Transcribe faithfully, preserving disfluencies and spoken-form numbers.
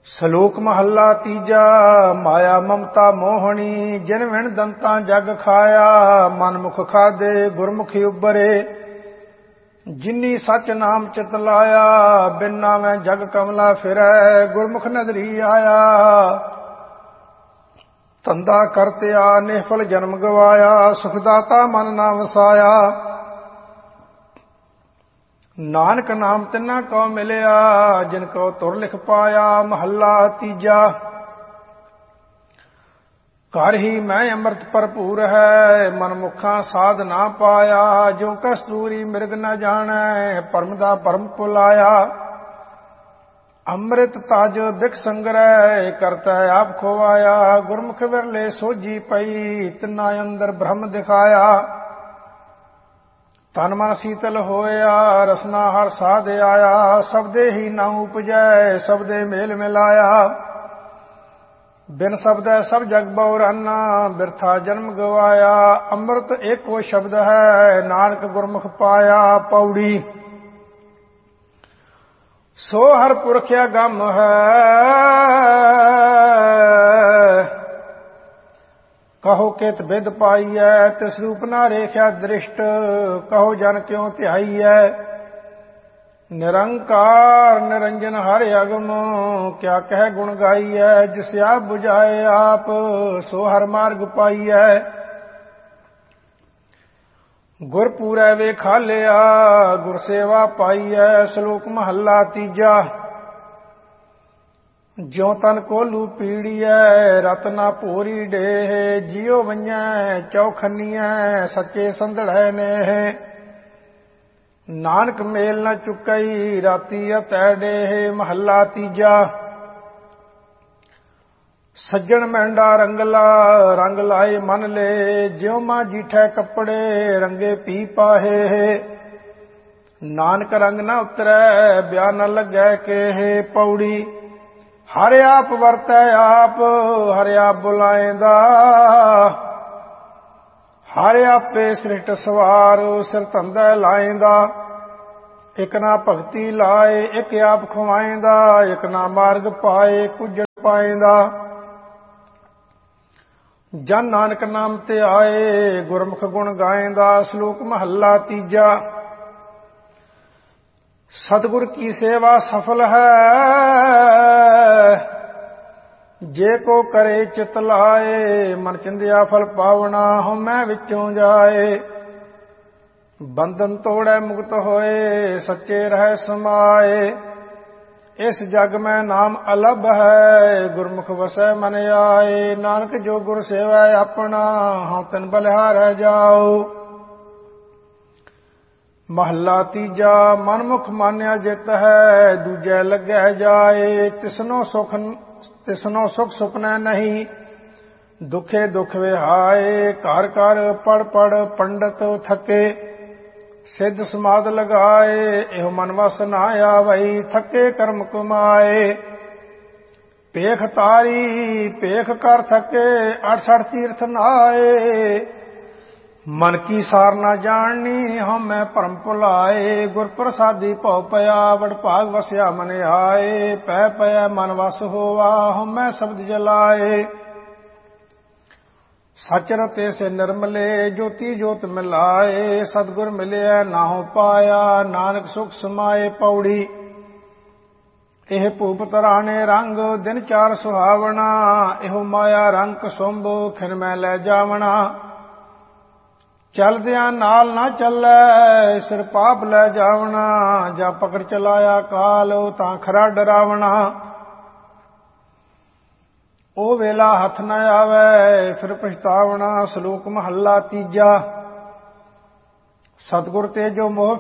ਸਲੋਕ ਮਹੱਲਾ ਤੀਜਾ। ਮਾਇਆ ਮਮਤਾ ਮੋਹਣੀ ਜਿਨ ਵਿਣ ਦੰਤਾਂ ਜਗ ਖਾਇਆ। ਮਨ ਮੁਖ ਖਾਦੇ ਗੁਰਮੁਖੀ ਉਬਰੇ ਜਿਨੀ ਸਚ ਨਾਮ ਚਿਤ ਲਾਇਆ। ਬਿਨ ਨਾਵੇਂ ਜਗ ਕਮਲਾ ਫਿਰੈ ਗੁਰਮੁਖ ਨਦਰੀ ਆਇਆ। ਧੰਦਾ ਕਰਤਿਆ ਨਿਹਫਲ ਜਨਮ ਗਵਾਇਆ। ਸੁਖਦਾਤਾ ਮਨ ਨਾ ਵਸਾਇਆ। ਨਾਨਕ ਨਾਮ ਤਿੰਨਾ ਕਉ ਮਿਲਿਆ ਜਿਨ ਕਉ ਤੁਰ ਲਿਖ ਪਾਇਆ। ਮਹੱਲਾ ਤੀਜਾ। ਘਰ ਹੀ ਮੈਂ ਅੰਮ੍ਰਿਤ ਭਰਪੂਰ ਹੈ ਮਨ ਮੁਖਾਂ ਸਾਧ ਨਾ ਪਾਇਆ। ਜੋ ਕਸਤੂਰੀ ਮਿਰਗ ਨ ਜਾਣੈ ਭਰਮ ਦਾ ਭਰਮ ਭੁਲਾਇਆ। ਅੰਮ੍ਰਿਤ ਤਜ ਬਿਖ ਸੰਗਰੈ ਕਰਤੈ ਆਪ ਖੋਵਾਇਆ। ਗੁਰਮੁਖ ਵਿਰਲੇ ਸੋਝੀ ਪਈ ਤਿੰਨਾ ਅੰਦਰ ਬ੍ਰਹਮ ਦਿਖਾਇਆ। ਤਨ ਮਨ ਸੀਤਲ ਹੋਇਆ ਰਸਨਾ ਹਰ ਸਾਧ ਆਇਆ। ਸਬਦੇ ਹੀ ਨਾ ਉਪਜੈ ਸਬਦੇ ਮੇਲ ਮਿਲਾਇਆ। ਬਿਨ ਸਬਦੈ ਸਭ ਜਗ ਬਉਰਾਨਾ ਬਿਰਥਾ ਜਨਮ ਗਵਾਇਆ। ਅੰਮ੍ਰਿਤ ਏਕੋ ਸ਼ਬਦ ਹੈ ਨਾਨਕ ਗੁਰਮੁਖ ਪਾਇਆ। ਪੌੜੀ। ਸੋ ਹਰ ਪੁਰਖ ਅਗੰਮ ਹੈ ਕਹੋ ਕਿਤ ਬਿਦ ਪਾਈਐ। ਤਿਸ ਰੂਪ ਨਾ ਰੇਖਿਆ ਦ੍ਰਿਸ਼ਟ ਕਹੋ ਜਨ ਕਿਉ ਧਿਆਈਐ। ਨਿਰੰਕਾਰ ਨਿਰੰਜਨ ਹਰਿ ਅਗਮ ਕਿਆ ਕਹਿ ਗੁਣ ਗਾਈਐ। ਜਿਸ ਆਪ ਬੁਝਾਏ ਆਪ ਸੋ ਹਰ ਮਾਰਗ ਪਾਈਐ। ਗੁਰ ਪੂਰੈ ਵੇਖਾਲਿਆ ਗੁਰ ਸੇਵਾ ਪਾਈਐ। ਸ਼ਲੋਕ ਮਹੱਲਾ ਤੀਜਾ। ਜਿਉ ਤਨ ਕੋਲੂ ਪੀੜੀਐ ਰਤਨਾ ਭੋਰੀ ਡੇਹ। ਜਿਉ ਵੰਜੈ ਚੌਖੰਨੀਐ ਸੱਚੇ ਸੰਧੜੈ ਨੇਹ। ਨਾਨਕ ਮੇਲ ਨ ਚੁਕਈ ਰਾਤੀ ਅਤੈ ਡੇਹ। ਮਹੱਲਾ ਤੀਜਾ। ਸੱਜਣ ਮਹਿੰਡਾ ਰੰਗਲਾ ਰੰਗ ਲਾਏ ਮਨ ਲੈ। ਜਿਉ ਮਾਂ ਜੀਠੈ ਕੱਪੜੇ ਰੰਗੇ ਪੀ ਪਾਹੇ। ਨਾਨਕ ਰੰਗ ਨ ਉਤਰੈ ਬਿਆ ਨ ਲੱਗੈ ਕੇਹ। ਪੌੜੀ। ਹਰ ਆਪ ਵਰਤੈ ਆਪ ਹਰ ਆਪ ਬੁਲਾਏਂਦਾ। ਹਰ ਆਪੇ ਸ੍ਰਿਸ਼ਟ ਸਵਾਰ ਸਿਰ ਧੰਦਾ ਲਾਏਂਦਾ। ਇਕ ਨਾ ਭਗਤੀ ਲਾਏ ਇਕ ਆਪ ਖਵਾਏਂਦਾ। ਇਕ ਨਾ ਮਾਰਗ ਪਾਏ ਕੁਝ ਪਾਏਂਦਾ। ਜਨ ਨਾਨਕ ਨਾਮ ਤੇ ਆਏ ਗੁਰਮੁਖ ਗੁਣ ਗਾਏਂਦਾ। ਸ਼ਲੋਕ ਮਹੱਲਾ ਤੀਜਾ। ਸਤਿਗੁਰ ਕੀ ਸੇਵਾ ਸਫਲ ਹੈ ਜੇ ਕੋ ਕਰੇ ਚਿਤ ਲਾਏ। ਮਨ ਚਿੰਦਿਆ ਫਲ ਪਾਵਣਾ ਹਉਮੈ ਵਿੱਚੋਂ ਜਾਏ। ਬੰਧਨ ਤੋੜੈ ਮੁਕਤ ਹੋਏ ਸੱਚੇ ਰਹਿ ਸਮਾਏ। ਇਸ ਜਗ ਮੈਂ ਨਾਮ ਅਲਭ ਹੈ ਗੁਰਮੁਖ ਵਸੈ ਮਨ ਆਏ। ਨਾਨਕ ਜੋ ਗੁਰ ਸੇਵੈ ਆਪਣਾ ਹਉ ਤਿਨ ਬਲਿਹਾਰੈ ਜਾਓ। ਮਹੱਲਾ ਤੀਜਾ। ਮਨਮੁਖ ਮਾਨਿਆ ਜਿਤ ਹੈ ਦੂਜੈ ਲੱਗੈ ਜਾਏ। ਤਿਸਨੋ ਸੁਖ ਤਿਸਨੋ ਸੁਖ ਸੁਪਨੈ ਨਹੀਂ ਦੁਖੇ ਦੁਖ ਵਿਹਾਏ। ਘਰ ਘਰ ਪੜ ਪੜ ਪੰਡਤ ਥਕੇ ਸਿੱਧ ਸਮਾਧ ਲਗਾਏ। ਇਹੋ ਮਨ ਵਸ ਨਾ ਆਵਈ ਥਕੇ ਕਰਮ ਕਮਾਏ। ਭੇਖ ਤਾਰੀ ਭੇਖ ਕਰ ਥਕੇ ਅਠਸਠ ਤੀਰਥ ਨਾਏ। ਮਨ ਕੀ ਸਾਰ ਨਾ ਜਾਣਨੀ ਹਉਮੈ ਭਰਮ ਭੁਲਾਏ। ਗੁਰ ਪ੍ਰਸਾਦੀ ਭਉ ਪਿਆ ਵਡ ਭਾਗ ਵਸਿਆ ਮਨ ਆਏ। ਪੈ ਪਿਆ ਮਨ ਵਸ ਹੋਵਾ ਹਉਮੈ ਸ਼ਬਦ ਜਲਾਏ। ਸਚ ਰਤੇ ਸੇ ਨਿਰਮਲੇ ਜੋਤੀ ਜੋਤ ਮਿਲਾਏ। ਸਤਿਗੁਰ ਮਿਲਿਆ ਨਾਹੋ ਪਾਇਆ ਨਾਨਕ ਸੁਖ ਸਮਾਏ। ਪੌੜੀ। ਇਹ ਭੂਪ ਤਰਾਣੇ ਰੰਗ ਦਿਨ ਚਾਰ ਸੁਹਾਵਣਾ। ਇਹੋ ਮਾਇਆ ਰੰਗ ਕਸੁੰਭ ਖਿਨ ਮੈਂ ਲੈ ਜਾਵਣਾ। ਚਲਦਿਆਂ ਨਾਲ ਨਾ ਚੱਲੈ ਸਿਰ ਪਾਪ ਲੈ ਜਾਵਣਾ। ਜਾਂ ਪਕੜ ਚਲਾਇਆ ਕਾਲ ਤਾਂ ਖਰਾ ਡਰਾਵਣਾ। ਉਹ ਵੇਲਾ ਹੱਥ ਨ ਆਵੈ ਫਿਰ ਪਛਤਾਵਣਾ। ਸ਼ਲੋਕ ਮਹੱਲਾ ਤੀਜਾ। ਸਤਿਗੁਰ ਤੇ ਜੋ ਮੋਹ